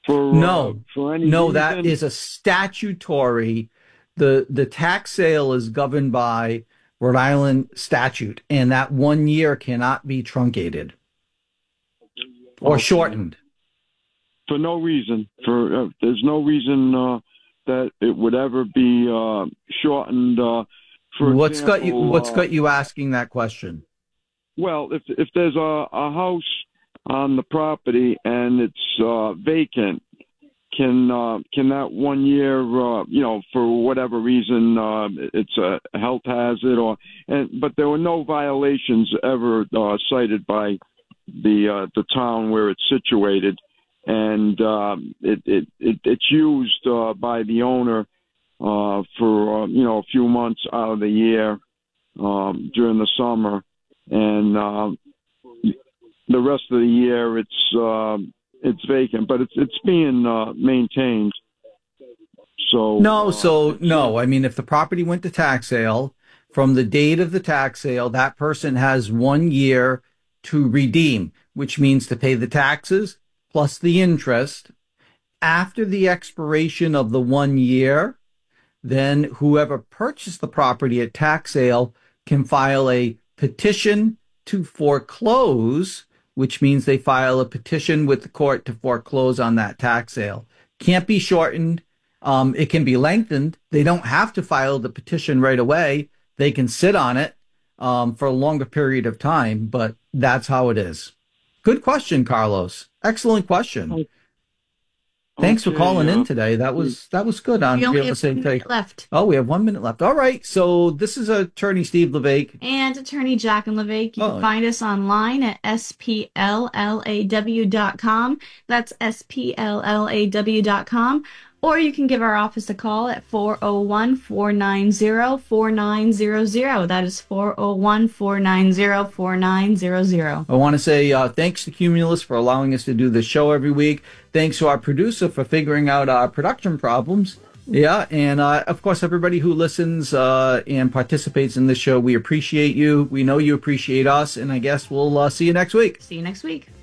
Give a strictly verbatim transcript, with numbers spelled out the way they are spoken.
for uh, No, for any no, reason? that is a statutory. The the tax sale is governed by Rhode Island statute, and that one year cannot be truncated or Okay. shortened. For no reason. For uh, there's no reason uh, that it would ever be uh, shortened. Uh, for What's example, got you? What's uh, got you asking that question? well, if if there's a, a house on the property and it's uh, vacant, can uh, can that one year, uh, you know, for whatever reason, uh, it's a health hazard, or and but there were no violations ever uh, cited by the uh, the town where it's situated, and um, it, it, it it's used uh, by the owner uh, for uh, you know a few months out of the year um, during the summer, and uh, the rest of the year it's uh, it's vacant, but it's it's being uh, maintained. So No, uh, so it's, no. I mean, if the property went to tax sale, from the date of the tax sale, that person has one year to redeem, which means to pay the taxes plus the interest. After the expiration of the one year, then whoever purchased the property at tax sale can file a petition to foreclose, which means they file a petition with the court to foreclose on that tax sale. Can't be shortened. Um, it can be lengthened. They don't have to file the petition right away. They can sit on it um, for a longer period of time, but that's how it is. Good question, Carlos. Excellent question. Thanks for okay, calling uh, in today. That was that was good on We only real have estate one today. minute left. Oh, we have one minute left. All right. So this is attorney Steve LeVake. And attorney Jack and LeVake. You Oh. can find us online at S P L L A W dot com. That's S P L L A W dot com. Or you can give our office a call at four oh one, four nine zero, four nine zero zero. That is four oh one, four nine zero, four nine zero zero. I want to say uh, thanks to Cumulus for allowing us to do this show every week. Thanks to our producer for figuring out our production problems. Yeah, and uh, of course, everybody who listens uh, and participates in this show, we appreciate you. We know you appreciate us, and I guess we'll uh, see you next week. See you next week.